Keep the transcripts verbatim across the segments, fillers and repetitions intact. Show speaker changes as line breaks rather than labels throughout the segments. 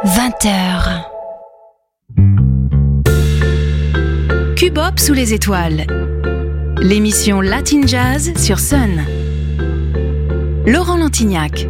vingt heures. Cubop sous les étoiles. L'émission Latin Jazz sur Sun. Laurent Lantignac.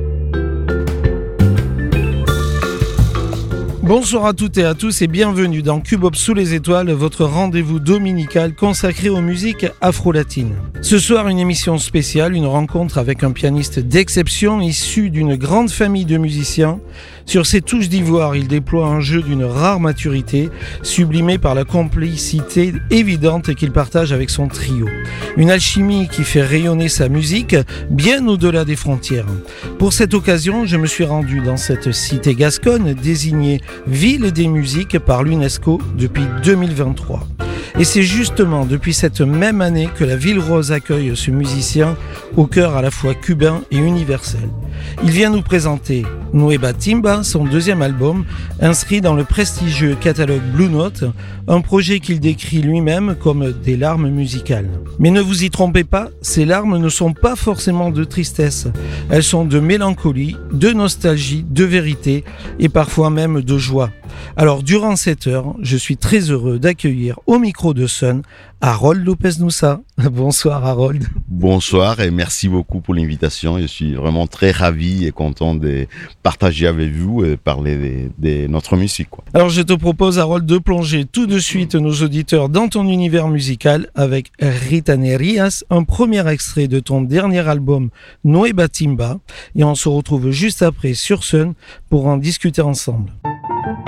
Bonsoir à toutes et à tous et bienvenue dans Cubop sous les étoiles, votre rendez-vous dominical consacré aux musiques afro-latines. Ce soir, une émission spéciale, une rencontre avec un pianiste d'exception issu d'une grande famille de musiciens. Sur ses touches d'ivoire, il déploie un jeu d'une rare maturité, sublimé par la complicité évidente qu'il partage avec son trio. Une alchimie qui fait rayonner sa musique bien au-delà des frontières. Pour cette occasion, je me suis rendu dans cette cité gasconne désignée Ville des musiques par l'UNESCO depuis deux mille vingt-trois. Et c'est justement depuis cette même année que la Ville Rose accueille ce musicien au cœur à la fois cubain et universel. Il vient nous présenter Nueva Timba, son deuxième album, inscrit dans le prestigieux catalogue Blue Note, un projet qu'il décrit lui-même comme des larmes musicales. Mais ne vous y trompez pas, ces larmes ne sont pas forcément de tristesse. Elles sont de mélancolie, de nostalgie, de vérité et parfois même de joie. Alors durant cette heure, je suis très heureux d'accueillir au micro de Sun Harold Lopez-Noussa. Bonsoir Harold.
Bonsoir et merci beaucoup pour l'invitation. Je suis vraiment très ravi et content de partager avec vous et parler de, de notre musique, quoi.
Alors je te propose Harold de plonger tout de suite nos auditeurs dans ton univers musical avec Ritanerias, un premier extrait de ton dernier album Nueva Timba, et on se retrouve juste après sur Sun pour en discuter ensemble.